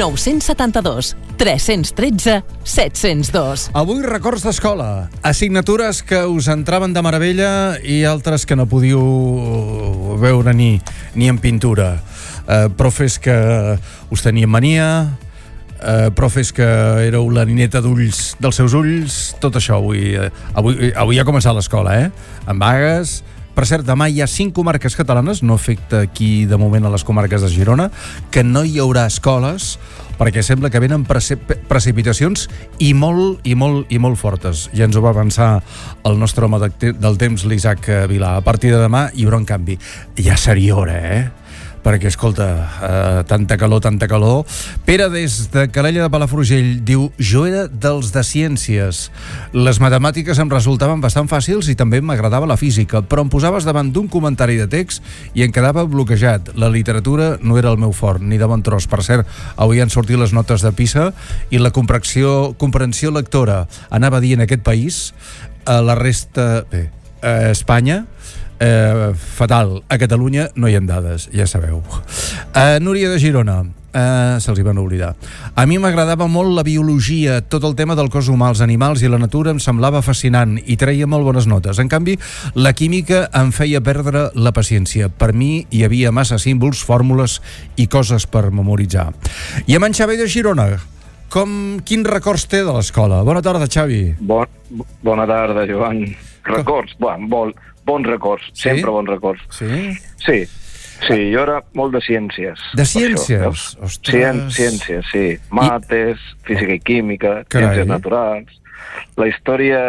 972 313 702. Avui records d'escola, assignatures que us entraven de meravella i altres que no podíeu veure ni en pintura, profes que us tenien mania, profes que éreu la nineta d'ulls dels seus ulls. Tot això avui ha començat l'escola, amb vagues. Per cert, demà hi ha 5 comarques catalanes, no afecta aquí de moment a les comarques de Girona, que no hi haurà escoles perquè sembla que venen precipitacions i molt fortes. Ja ens ho va avançar el nostre home del temps, l'Isaac Vilà. A partir de demà hi haurà un canvi. Ja seria hora, perquè, escolta, tanta calor. Pere, des de Calella de Palafrugell, diu: jo era dels de ciències. Les matemàtiques em resultaven bastant fàcils i també m'agradava la física, però em posaves davant d'un comentari de text i em quedava bloquejat. La literatura no era el meu fort, ni de bon tros. Per cert, avui han sortit les notes de PISA i la comprensió lectora anava a dir en aquest país, a la resta, a Espanya, fatal. A Catalunya no hi ha dades, ja sabeu. Núria de Girona, se'ls hi van oblidar. A mi m'agradava molt la biologia, tot el tema del cos humà, els animals i la natura em semblava fascinant i treia molt bones notes. En canvi, la química em feia perdre la paciència. Per mi hi havia massa símbols, fórmules i coses per memoritzar. I amb en Xavi de Girona, quins records té de l'escola? Bona tarda, Xavi. Bona tarda, Joan. Records? Bons records, sempre bons records. Sí, jo era molt de ciències. De ciències? Ciències, sí. Mates, física i química, ciències naturals. La història...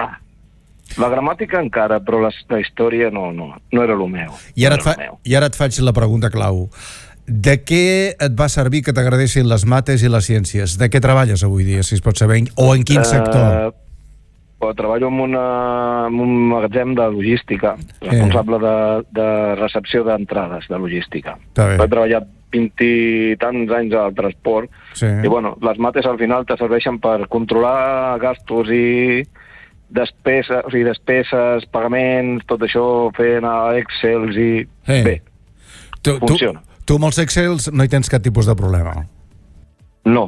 la gramàtica encara, però la història no era el meu. I ara et faig la pregunta clau. De què et va servir que t'agradessin les mates i les ciències? De què treballes avui dia, si es pot saber? O en quin sector? Treballo en un magatzem de logística, responsable de recepció d'entrades de logística. Vaig treballar 20 i tants anys al transport i, les mates al final te serveixen per controlar gastos i despeses, pagaments, tot això, fent Excels i... Bé, funciona. Tu amb els Excels no hi tens cap tipus de problema? No.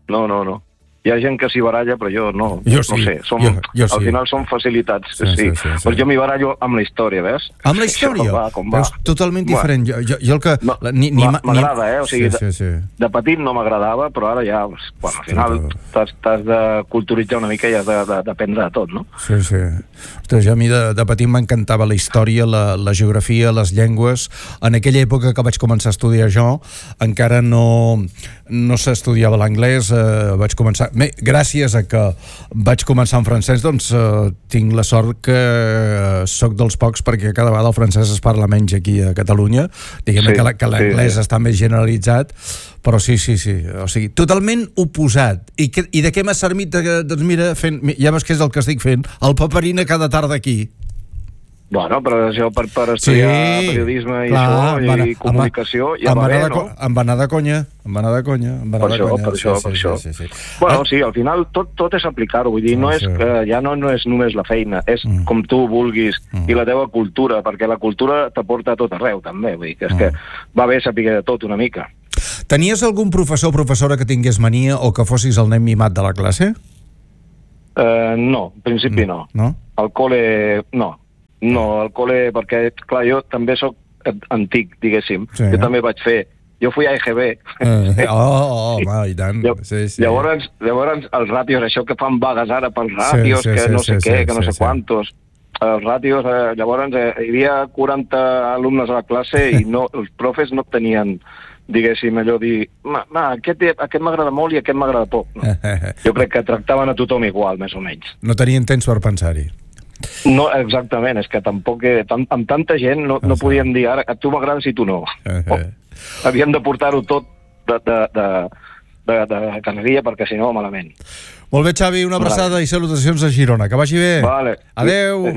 Hi ha gent que s'hi baralla, però jo no. Jo sé. Al final són facilitats. Sí. Però jo m'hi barallo amb la història, veus? Amb la història? És totalment diferent. Jo el que... M'agrada, O sigui, de petit no m'agradava, però ara ja... Al final t'has de culturitzar una mica i has d'aprendre de tot, no? Sí. Ostres, a mi de petit m'encantava la història, la geografia, les llengües. En aquella època que vaig començar a estudiar jo, encara no s'estudiava l'anglès, vaig començar... Gràcies a que vaig començar en francès, doncs tinc la sort que sóc dels pocs, perquè cada vegada el francès es parla menys aquí a Catalunya. Diguem-ne que l'anglès està més generalitzat, però sí. O sigui, totalment oposat. I de què m'ha servit? Doncs mira, ja veus què és el que estic fent, el paperina cada tarda aquí. Però això per estudiar periodisme i això, i comunicació, ja va bé, no? Em va anar de conya. Per això. Sí, al final tot és aplicar-ho, vull dir, ja no és només la feina, és com tu vulguis i la teva cultura, perquè la cultura t'aporta a tot arreu, també, vull dir, que és que va bé saber de tot una mica. Tenies algun professor o professora que tingués mania o que fossis el nen mimat de la classe? No, en principi no. Al col·le, no. No, al col·le, perquè, clar, jo també soc antic, diguéssim. Jo també vaig fer... Jo fui a EGB. I tant. Llavors, els ràtios, això que fan vagues ara pels ràtios, que no sé què, que no sé quantos... Els ràtios, llavors, hi havia 40 alumnes a la classe i els profes no tenien, diguéssim, allò dir... Aquest m'agrada molt i aquest m'agrada poc. Jo crec que tractaven a tothom igual, més o menys. No tenien temps per pensar-hi. No, exactament, és que tampoc... Amb tanta gent no podíem dir ara, a tu m'agrades i tu no. Havíem de portar-ho tot de carreria, perquè si no, malament. Molt bé, Xavi, una abraçada i salutacions a Girona. Que vagi bé. Vale. Adeu.